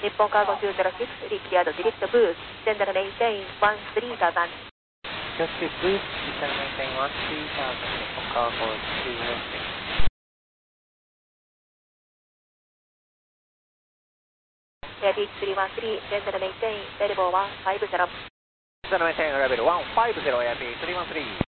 Nippon Cargo 206, cleared direct boost, general maintain 13000. Just boost, general maintain 13000, Nippon Cargo 206. Beach 313, general maintain level 150. General maintain level 150, Air Beach 313.